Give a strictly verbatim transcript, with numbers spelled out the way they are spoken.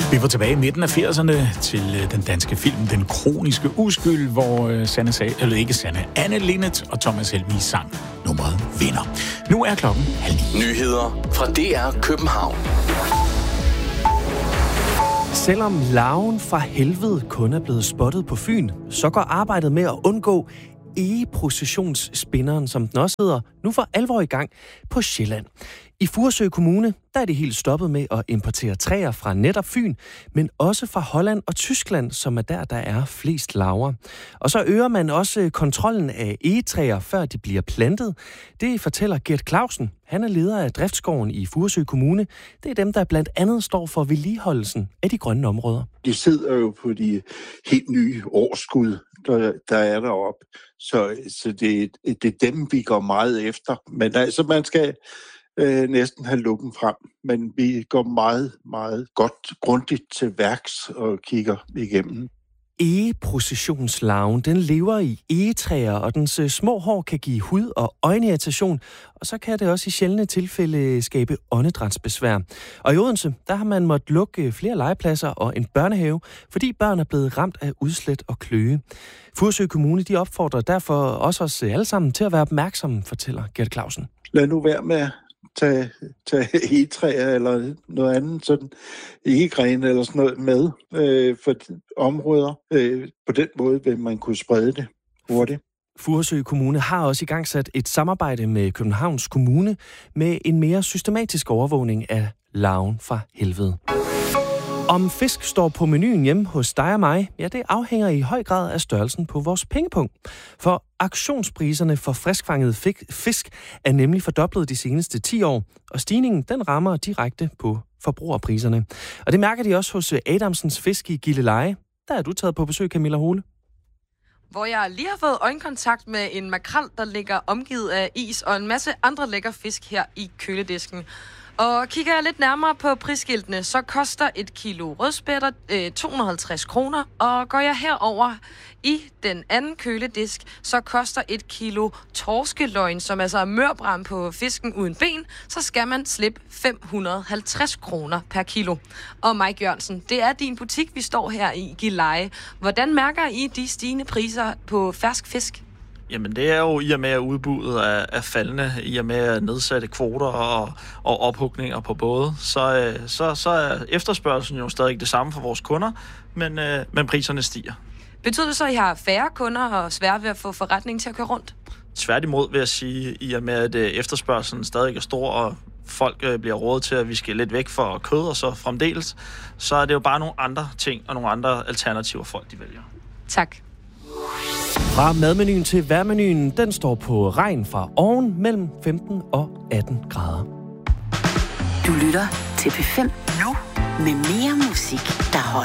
Vi var tilbage i midten af firserne til den danske film Den Kroniske Uskyld, hvor Sanne sag, eller ikke Sanne, Anne Linnet og Thomas Helmig sang nummeret Vinder. Nu er klokken halv ni. Nyheder fra D R København. Selvom larven fra helvede kun er blevet spottet på Fyn, så går arbejdet med at undgå egeprocessionsspinderen, som den også hedder, nu for alvor i gang på Sjælland. I Furesø Kommune, der er det helt stoppet med at importere træer fra netop Fyn, men også fra Holland og Tyskland, som er der, der er flest larver. Og så øger man også kontrollen af egetræer, før de bliver plantet. Det fortæller Gert Clausen. Han er leder af Driftsgården i Furesø Kommune. Det er dem, der blandt andet står for vedligeholdelsen af de grønne områder. De sidder jo på de helt nye årskud, der, der er deroppe. Så, så det, det er dem, vi går meget efter. Men altså, man skal øh, næsten have lukken frem. Men vi går meget, meget godt, grundigt til værks og kigger igennem. Egeprocessionslarven, den lever i egetræer, og dens små hår kan give hud- og øjenirritation, og så kan det også i sjældne tilfælde skabe åndedrætsbesvær. Og i Odense, der har man måttet lukke flere legepladser og en børnehave, fordi børn er blevet ramt af udslæt og kløe. Furesø Kommune, de opfordrer derfor også os alle sammen til at være opmærksomme, fortæller Gert Clausen. Lad nu være med tage, tage egetræer eller noget andet, sådan egegrene eller sådan noget med øh, for områder. Øh, på den måde vil man kunne sprede det hurtigt. Furesø Kommune har også igangsat et samarbejde med Københavns Kommune med en mere systematisk overvågning af larven fra helvede. Om fisk står på menuen hjemme hos dig og mig, ja, det afhænger i høj grad af størrelsen på vores pengepunkt. For auktionspriserne for friskfanget fisk er nemlig fordoblet de seneste ti år, og stigningen den rammer direkte på forbrugerpriserne. Og det mærker de også hos Adamsens Fisk i Gilleleje. Der er du taget på besøg, Camilla Hole. Hvor jeg lige har fået øjenkontakt med en makrel, der ligger omgivet af is, og en masse andre lækker fisk her i køledisken. Og kigger jeg lidt nærmere på prisskiltene, så koster et kilo rødspætter øh, to hundrede og halvtreds kroner. Og går jeg herover i den anden køledisk, så koster et kilo torskeløgn, som altså er mørbrænd på fisken uden ben, så skal man slippe fem hundrede og halvtreds kroner per kilo. Og Mike Jørgensen, det er din butik, vi står her i Gilleleje. Hvordan mærker I de stigende priser på fersk fisk? Jamen det er jo i og med at udbuddet er, er faldende, i og med at nedsatte kvoter og, og ophugninger på både, så, så, så er efterspørgselen jo stadig det samme for vores kunder, men, men priserne stiger. Betyder det så, at I har færre kunder og svært ved at få forretningen til at køre rundt? Tværtimod vil jeg sige, i og med at efterspørgselen stadig er stor, og folk bliver rådet til, at vi skal lidt væk fra kød og så fremdeles, så er det jo bare nogle andre ting og nogle andre alternativer, folk de vælger. Tak. Fra madmenuen til vejrmenuen, den står på regn fra oven mellem femten og atten grader. Du lytter til P fem nu med mere musik, der holder.